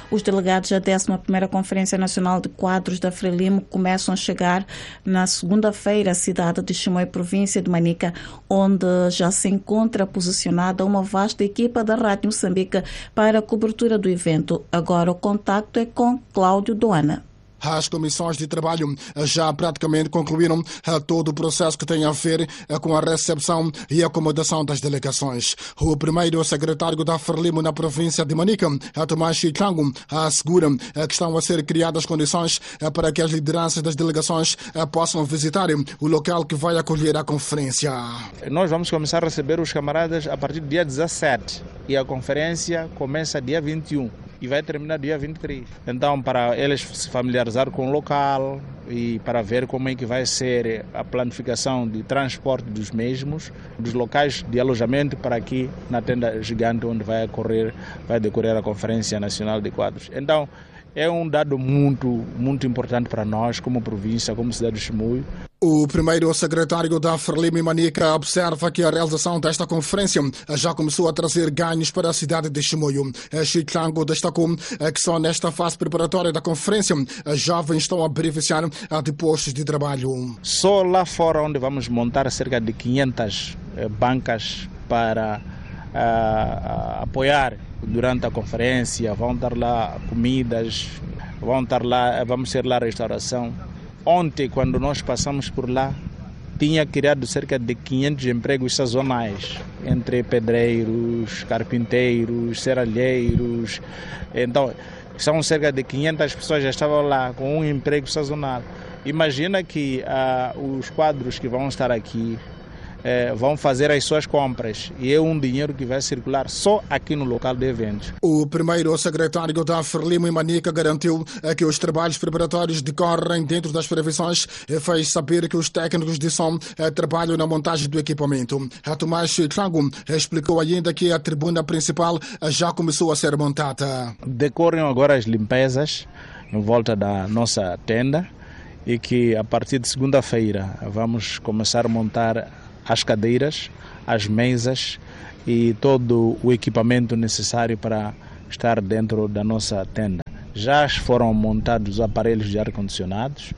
Os delegados da 11ª Conferência Nacional de Quadros da Frelimo começam a chegar na segunda-feira à cidade de Chimoio, província de Manica, onde já se encontra posicionada uma vasta equipa da Rádio Moçambique para a cobertura do evento. Agora o contacto é com Cláudio Doana. As comissões de trabalho já praticamente concluíram todo o processo que tem a ver com a recepção e acomodação das delegações. O primeiro secretário da Frelimo na província de Manica, Tomás Chiclango, assegura que estão a ser criadas condições para que as lideranças das delegações possam visitar o local que vai acolher a conferência. Nós vamos começar a receber os camaradas a partir do dia 17 e a conferência começa dia 21. E vai terminar dia 23. Então, para eles se familiarizar com o local e para ver como é que vai ser a planificação de transporte dos mesmos, dos locais de alojamento para aqui na tenda gigante onde vai decorrer a Conferência Nacional de Quadros. Então, é um dado muito importante para nós como província, como cidade de Chimoio. O primeiro secretário da Frelimo em Manica observa que a realização desta conferência já começou a trazer ganhos para a cidade de Chimoio. Chiclango destacou que só nesta fase preparatória da conferência os jovens estão a beneficiar de postos de trabalho. Só lá fora onde vamos montar cerca de 500 bancas para apoiar durante a conferência, vão estar lá comidas, vamos ter lá restauração. Ontem, quando nós passamos por lá, tinha criado cerca de 500 empregos sazonais, entre pedreiros, carpinteiros, serralheiros. Então, são cerca de 500 pessoas que já estavam lá com um emprego sazonal. Imagina que os quadros que vão estar aqui vão fazer as suas compras e é um dinheiro que vai circular só aqui no local de eventos. O primeiro secretário da Frelimo em Manica garantiu que os trabalhos preparatórios decorrem dentro das previsões e fez saber que os técnicos de som trabalham na montagem do equipamento. Tomás Chiclango explicou ainda que a tribuna principal já começou a ser montada. Decorrem agora as limpezas em volta da nossa tenda e que a partir de segunda-feira vamos começar a montar as cadeiras, as mesas e todo o equipamento necessário para estar dentro da nossa tenda. Já foram montados os aparelhos de ar-condicionados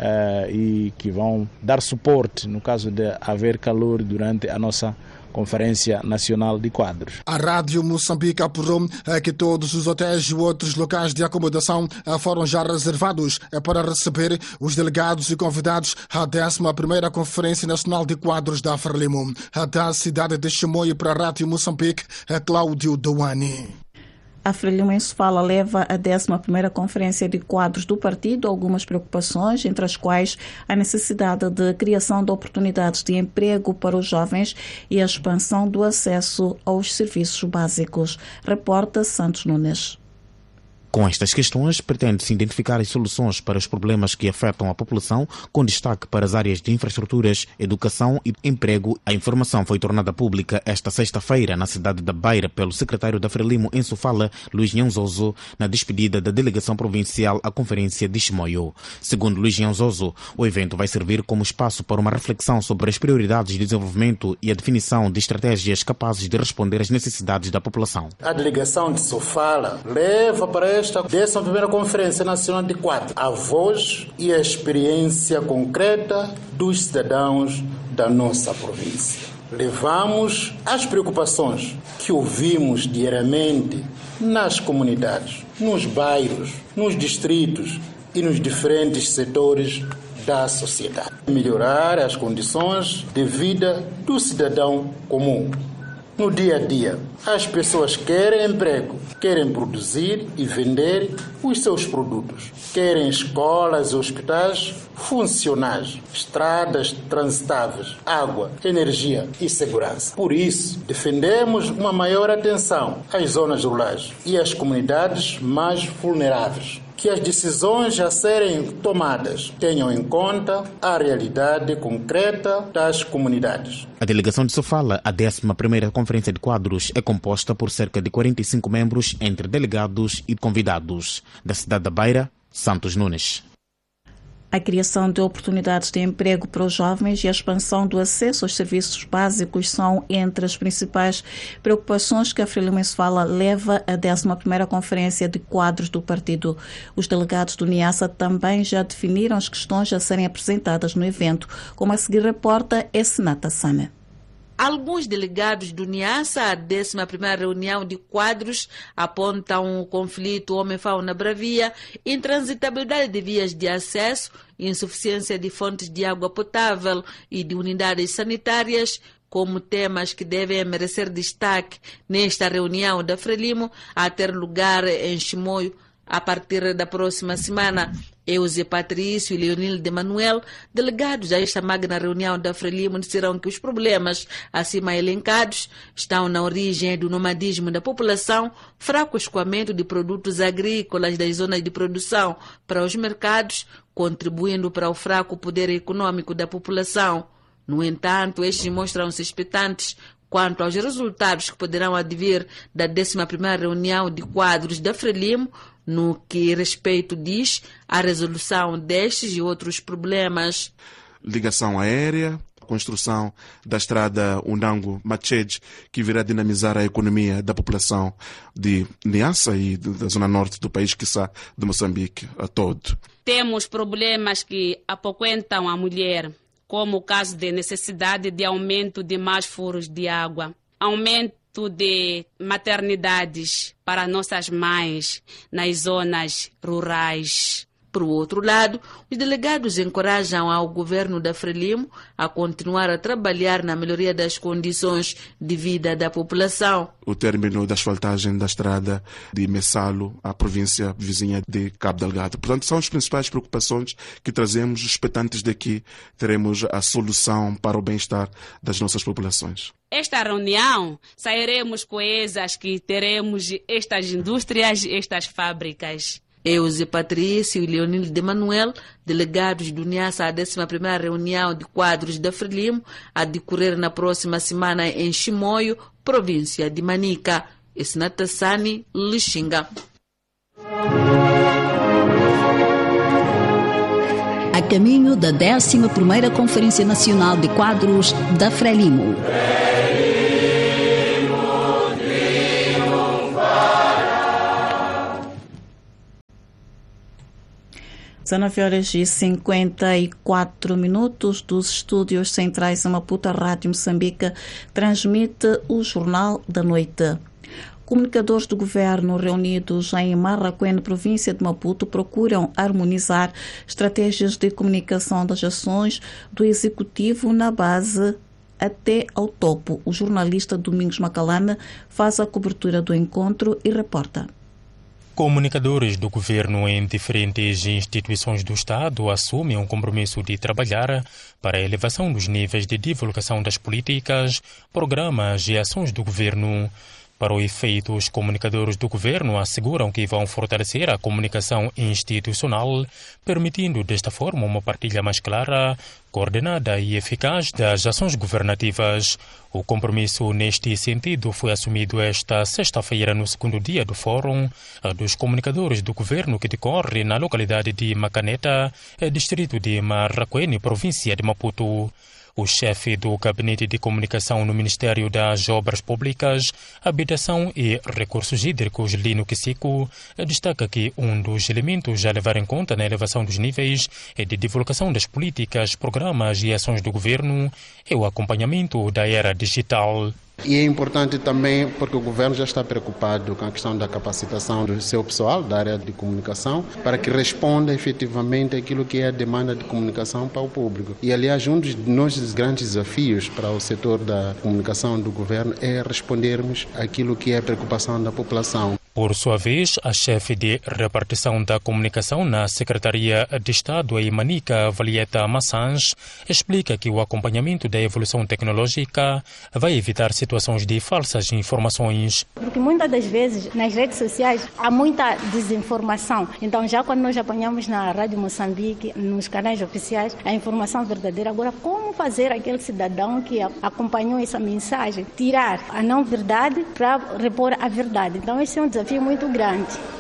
e que vão dar suporte no caso de haver calor durante a nossa Conferência Nacional de Quadros. A Rádio Moçambique apurou que todos os hotéis e outros locais de acomodação foram já reservados para receber os delegados e convidados à 11ª Conferência Nacional de Quadros da Frelimo. Da cidade de Chimoio para a Rádio Moçambique, Cláudio Doani. A Frelimo em Sofala leva a 11ª Conferência de Quadros do partido algumas preocupações, entre as quais a necessidade de criação de oportunidades de emprego para os jovens e a expansão do acesso aos serviços básicos. Reporta Santos Nunes. Com estas questões, pretende-se identificar as soluções para os problemas que afetam a população, com destaque para as áreas de infraestruturas, educação e emprego. A informação foi tornada pública esta sexta-feira na cidade da Beira pelo secretário da Frelimo em Sofala, Luís Nhanzoso, na despedida da delegação provincial à Conferência de Chimoio. Segundo Luís Nhanzoso, o evento vai servir como espaço para uma reflexão sobre as prioridades de desenvolvimento e a definição de estratégias capazes de responder às necessidades da população. A delegação de Sofala leva para esta 11ª Conferência Nacional de Quadros a voz e a experiência concreta dos cidadãos da nossa província. Levamos as preocupações que ouvimos diariamente nas comunidades, nos bairros, nos distritos e nos diferentes setores da sociedade. Melhorar as condições de vida do cidadão comum. No dia a dia, as pessoas querem emprego, querem produzir e vender os seus produtos, querem escolas e hospitais funcionais, estradas transitáveis, água, energia e segurança. Por isso, defendemos uma maior atenção às zonas rurais e às comunidades mais vulneráveis. Que as decisões a serem tomadas tenham em conta a realidade concreta das comunidades. A delegação de Sofala, a 11ª Conferência de Quadros, é composta por cerca de 45 membros, entre delegados e convidados. Da cidade da Beira, Santos Nunes. A criação de oportunidades de emprego para os jovens e a expansão do acesso aos serviços básicos são entre as principais preocupações que a Frelimo leva à 11ª Conferência de Quadros do Partido. Os delegados do Niassa também já definiram as questões a serem apresentadas no evento, como a seguir reporta Essenata Sana. Alguns delegados do Niassa, à 11ª reunião de quadros, apontam o conflito homem-fauna-bravia, intransitabilidade de vias de acesso, insuficiência de fontes de água potável e de unidades sanitárias como temas que devem merecer destaque nesta reunião da Frelimo, a ter lugar em Chimoio a partir da próxima semana. Eusé Patrício e Leonil de Manuel, delegados a esta magna reunião da Frelimo, disseram que os problemas acima elencados estão na origem do nomadismo da população, fraco escoamento de produtos agrícolas das zonas de produção para os mercados, contribuindo para o fraco poder econômico da população. No entanto, estes mostram-se expectantes quanto aos resultados que poderão advir da 11ª reunião de quadros da Frelimo, no que respeito diz à resolução destes e outros problemas. Ligação aérea, construção da estrada Unango-Machede, que virá dinamizar a economia da população de Niassa e da zona norte do país, quiçá de Moçambique a todo. Temos problemas que apoquentam a mulher, como o caso de necessidade de aumento de mais furos de água, aumento de maternidades para nossas mães nas zonas rurais. Por outro lado, os delegados encorajam ao governo da Frelimo a continuar a trabalhar na melhoria das condições de vida da população. O término da asfaltagem da estrada de Messalo, à província vizinha de Cabo Delgado. Portanto, são as principais preocupações que trazemos, expectantes de que teremos a solução para o bem-estar das nossas populações. Esta reunião, sairemos coesas que teremos estas indústrias, estas fábricas. Eusé Patrício e Leonil de Manuel, delegados do Niassa à 11ª reunião de quadros da Frelimo, a decorrer na próxima semana em Chimoio, província de Manica. Essenata Sani, Lixinga. A caminho da 11ª Conferência Nacional de Quadros da Frelimo. 19h54 dos estúdios centrais em Maputo, a Rádio Moçambique transmite o Jornal da Noite. Comunicadores do governo reunidos em Marraquém, província de Maputo, procuram harmonizar estratégias de comunicação das ações do Executivo na base até ao topo. O jornalista Domingos Macalana faz a cobertura do encontro e reporta. Comunicadores do governo em diferentes instituições do Estado assumem um compromisso de trabalhar para a elevação dos níveis de divulgação das políticas, programas e ações do governo. Para o efeito, os comunicadores do governo asseguram que vão fortalecer a comunicação institucional, permitindo desta forma uma partilha mais clara, coordenada e eficaz das ações governativas. O compromisso neste sentido foi assumido esta sexta-feira no segundo dia do Fórum dos Comunicadores do Governo, que decorre na localidade de Macaneta, distrito de Marraquém, província de Maputo. O chefe do Gabinete de Comunicação no Ministério das Obras Públicas, Habitação e Recursos Hídricos, Lino Kisico, destaca que um dos elementos a levar em conta na elevação dos níveis de divulgação das políticas, programas e ações do governo é o acompanhamento da era digital. E é importante também porque o governo já está preocupado com a questão da capacitação do seu pessoal da área de comunicação para que responda efetivamente aquilo que é a demanda de comunicação para o público. E, aliás, um dos nossos grandes desafios para o setor da comunicação do governo é respondermos àquilo que é a preocupação da população. Por sua vez, a chefe de repartição da comunicação na Secretaria de Estado em Manica, Valieta Massans, explica que o acompanhamento da evolução tecnológica vai evitar situações de falsas informações. Porque muitas das vezes nas redes sociais há muita desinformação. Então já quando nós apanhamos na Rádio Moçambique, nos canais oficiais, a informação verdadeira. Agora, como fazer aquele cidadão que acompanhou essa mensagem tirar a não verdade para repor a verdade? Então esse é um desafio muito grande.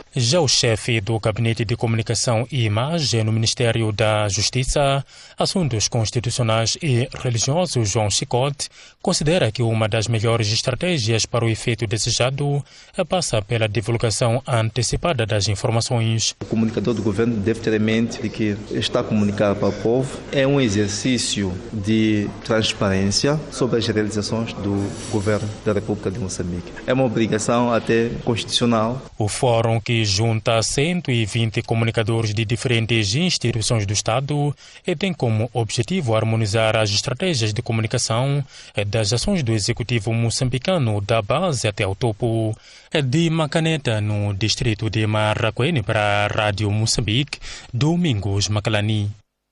Já o chefe do Gabinete de Comunicação e Imagem no Ministério da Justiça, Assuntos Constitucionais e Religiosos, João Chicote, considera que uma das melhores estratégias para o efeito desejado passa pela divulgação antecipada das informações. O comunicador do governo deve ter em mente de que está a comunicar para o povo é um exercício de transparência sobre as realizações do governo da República de Moçambique. É uma obrigação até constitucional. O fórum, que junta 120 comunicadores de diferentes instituições do Estado, tem como objetivo harmonizar as estratégias de comunicação das ações do Executivo moçambicano da base até ao topo. De Macaneta, no distrito de Marraquene, para a Rádio Moçambique, Domingos Macalani.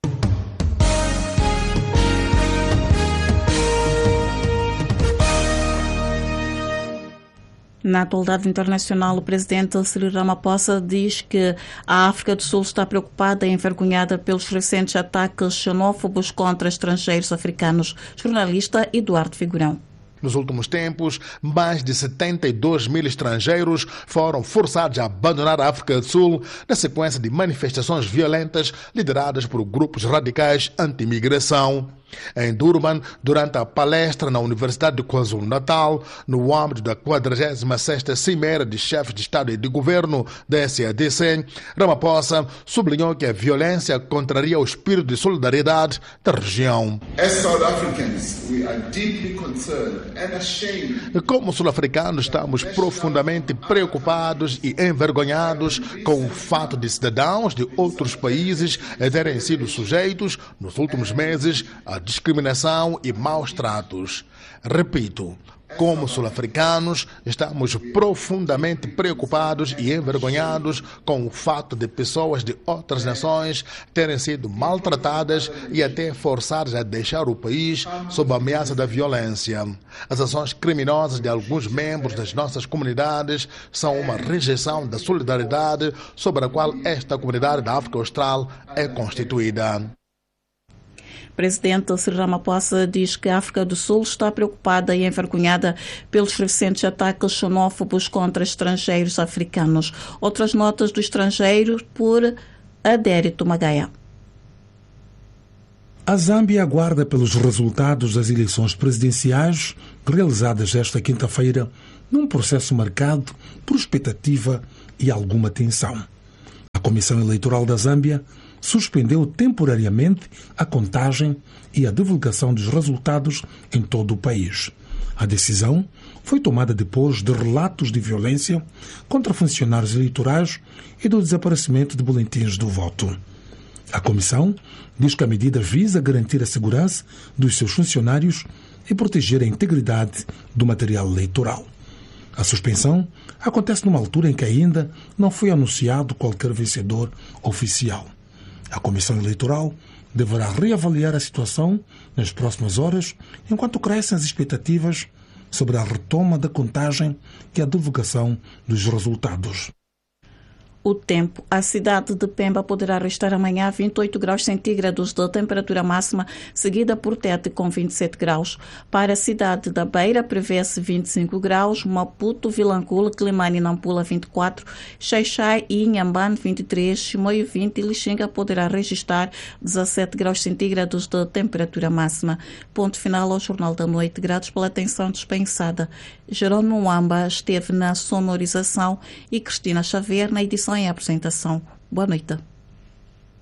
Na atualidade internacional, o presidente Cyril Ramaphosa diz que a África do Sul está preocupada e envergonhada pelos recentes ataques xenófobos contra estrangeiros africanos. Jornalista Eduardo Figurão. Nos últimos tempos, mais de 72 mil estrangeiros foram forçados a abandonar a África do Sul na sequência de manifestações violentas lideradas por grupos radicais anti-imigração. Em Durban, durante a palestra na Universidade de KwaZulu-Natal, no âmbito da 46ª Cimeira de Chefes de Estado e de Governo da SADC, Ramaphosa sublinhou que a violência contraria o espírito de solidariedade da região. Como sul-africanos, estamos profundamente preocupados e envergonhados com o fato de cidadãos de outros países terem sido sujeitos, nos últimos meses, a discriminação e maus tratos. Repito, como sul-africanos, estamos profundamente preocupados e envergonhados com o fato de pessoas de outras nações terem sido maltratadas e até forçadas a deixar o país sob a ameaça da violência. As ações criminosas de alguns membros das nossas comunidades são uma rejeição da solidariedade sobre a qual esta comunidade da África Austral é constituída. O presidente Cyril Ramaphosa diz que a África do Sul está preocupada e envergonhada pelos recentes ataques xenófobos contra estrangeiros africanos. Outras notas do estrangeiro por Adérito Magaia. A Zâmbia aguarda pelos resultados das eleições presidenciais realizadas esta quinta-feira num processo marcado por expectativa e alguma tensão. A Comissão Eleitoral da Zâmbia suspendeu temporariamente a contagem e a divulgação dos resultados em todo o país. A decisão foi tomada depois de relatos de violência contra funcionários eleitorais e do desaparecimento de boletins do voto. A Comissão diz que a medida visa garantir a segurança dos seus funcionários e proteger a integridade do material eleitoral. A suspensão acontece numa altura em que ainda não foi anunciado qualquer vencedor oficial. A Comissão Eleitoral deverá reavaliar a situação nas próximas horas, enquanto crescem as expectativas sobre a retoma da contagem e a divulgação dos resultados. O tempo. A cidade de Pemba poderá registrar amanhã 28 graus centígrados de temperatura máxima, seguida por Tete com 27 graus. Para a cidade da Beira, prevê-se 25 graus, Maputo, Vilanculo, Climane e Nampula 24, Xai-Xai e Inhambane 23, Chimoio 20 e Lixinga poderá registrar 17 graus centígrados de temperatura máxima. Ponto final ao Jornal da Noite. Gratos pela atenção dispensada. Jerônimo Mwamba esteve na sonorização e Cristina Xavier na edição e apresentação. Boa noite.